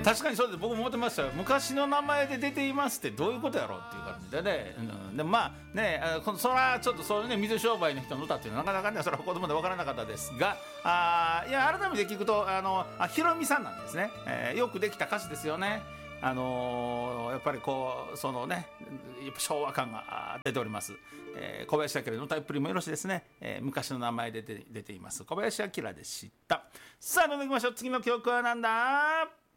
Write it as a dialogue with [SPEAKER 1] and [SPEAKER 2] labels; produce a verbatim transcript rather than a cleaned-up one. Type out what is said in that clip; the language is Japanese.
[SPEAKER 1] 確かにそうです。僕も思ってましたよ。昔の名前で出ていますってどういうことやろうっていう感じでね、うん、でもまあね、あこのそらちょっとそういうね水商売の人の歌っていうのはなかなかねそれは子供で分からなかったですが、あいや改めて聞くとあのあひろみさんなんですね、えー、よくできた歌詞ですよね。あのー、やっぱりこうそのねやっぱ昭和感が出ております、えー、小林明のタイプリもよろしいですね、えー、昔の名前で出て、出ています小林明でした。さあどんどんいきましょう。次の曲はなんだ。